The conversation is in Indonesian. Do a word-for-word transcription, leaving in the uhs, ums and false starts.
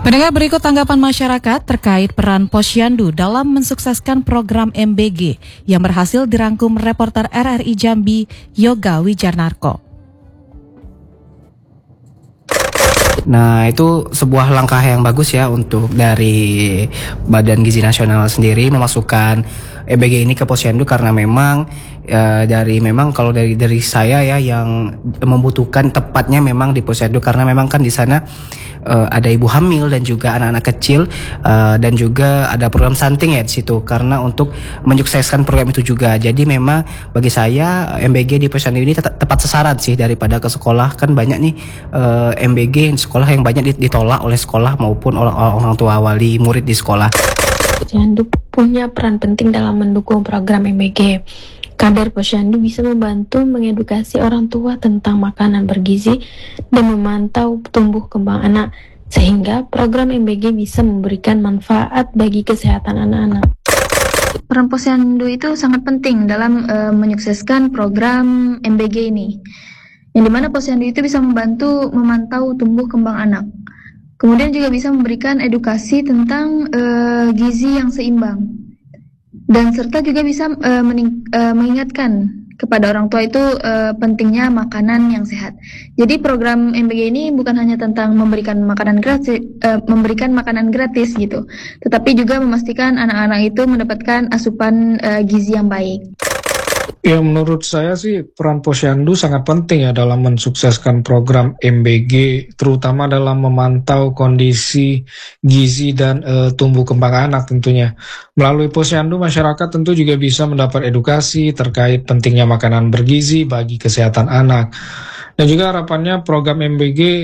Pendengar, berikut tanggapan masyarakat terkait peran Posyandu dalam mensukseskan program M B G yang berhasil dirangkum reporter R R I Jambi, Yoga Wijarnarko. Nah, itu sebuah langkah yang bagus ya untuk dari Badan Gizi Nasional sendiri memasukkan M B G ini ke Posyandu, karena memang e, dari memang kalau dari dari saya ya yang membutuhkan tepatnya memang di Posyandu, karena memang kan di sana e, ada ibu hamil dan juga anak-anak kecil, e, dan juga ada program stunting ya di situ, karena untuk menyukseskan program itu juga. Jadi memang bagi saya M B G di Posyandu ini te- tepat sasaran sih daripada ke sekolah. Kan banyak nih e, M B G sekolah yang banyak ditolak oleh sekolah maupun oleh orang tua wali murid di sekolah. Posyandu punya peran penting dalam mendukung program M B G. Kader Posyandu bisa membantu mengedukasi orang tua tentang makanan bergizi dan memantau tumbuh kembang anak, sehingga program M B G bisa memberikan manfaat bagi kesehatan anak-anak. Peran Posyandu itu sangat penting dalam uh, menyukseskan program M B G ini, yang dimana Posyandu itu bisa membantu memantau tumbuh kembang anak. Kemudian juga bisa memberikan edukasi tentang uh, gizi yang seimbang, dan serta juga bisa uh, mening- uh, mengingatkan kepada orang tua itu uh, pentingnya makanan yang sehat. Jadi program M B G ini bukan hanya tentang memberikan makanan gratis, uh, memberikan makanan gratis gitu, tetapi juga memastikan anak-anak itu mendapatkan asupan uh, gizi yang baik. Ya, menurut saya sih peran Posyandu sangat penting ya dalam mensukseskan program M B G, terutama dalam memantau kondisi gizi dan e, tumbuh kembang anak tentunya. Melalui Posyandu, masyarakat tentu juga bisa mendapat edukasi terkait pentingnya makanan bergizi bagi kesehatan anak. Dan juga harapannya program M B G